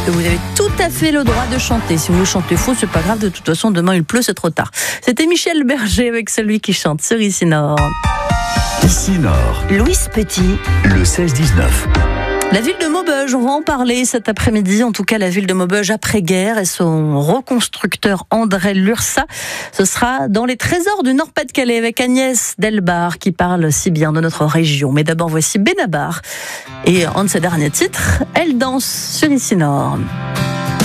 Vous avez tout à fait le droit de chanter. Si vous chantez faux, c'est pas grave. De toute façon, demain il pleut, c'est trop tard. C'était Michel Berger avec celui qui chante sur Ici Nord. Ici Nord, Louise Petit, le 16-19. La ville de Maubeuge, on va en parler cet après-midi. En tout cas, la ville de Maubeuge après-guerre et son reconstructeur André Lursa. Ce sera dans les trésors du Nord-Pas-de-Calais avec Agnès Delbar qui parle si bien de notre région. Mais d'abord, voici Benabar. Et un de ses derniers titres, Elle danse sur Ici Nord.